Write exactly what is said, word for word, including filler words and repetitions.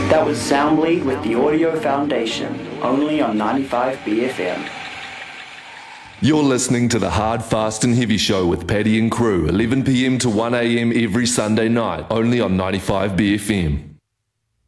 That was Soundbleed with the Audio Foundation, only on ninety-five B F M. You're listening to the Hard, Fast and Heavy Show with Paddy and crew, eleven p.m. to one a.m. every Sunday night, only on ninety-five B F M.